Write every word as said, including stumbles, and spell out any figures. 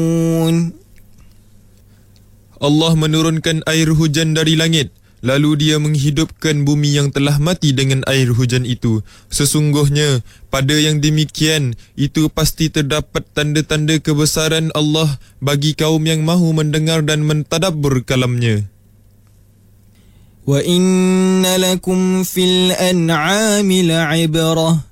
Allah menurunkan air hujan dari langit, lalu Dia menghidupkan bumi yang telah mati dengan air hujan itu. Sesungguhnya, pada yang demikian, itu pasti terdapat tanda-tanda kebesaran Allah bagi kaum yang mahu mendengar dan mentadabbur kalamnya. Wa inna lakum fil an'ami la'ibrah